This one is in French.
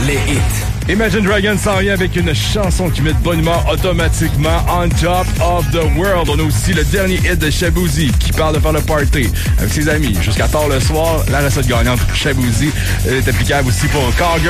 les hits. Imagine Dragons s'en vient avec une chanson qui met de bonne humeur automatiquement, On Top of the World. On a aussi le dernier hit de Shaboozey qui parle de faire le party avec ses amis jusqu'à tard le soir. La recette gagnante pour Shaboozey est applicable aussi pour Cowgirl.